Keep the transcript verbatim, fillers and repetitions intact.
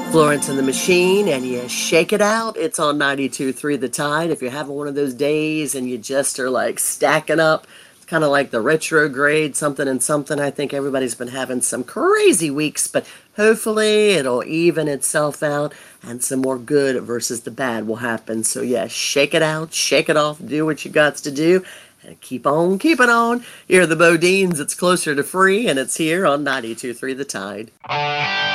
Florence and the Machine, and you shake it out. It's on ninety-two point three The Tide. If you're having one of those days and you just are like stacking up, it's kind of like the retrograde, something and something. I think everybody's been having some crazy weeks, but hopefully it'll even itself out and some more good versus the bad will happen. So, yeah, shake it out, shake it off, do what you got to do. And keep on keeping on. You're the Bodines. It's closer to free, and it's here on ninety-two point three The Tide.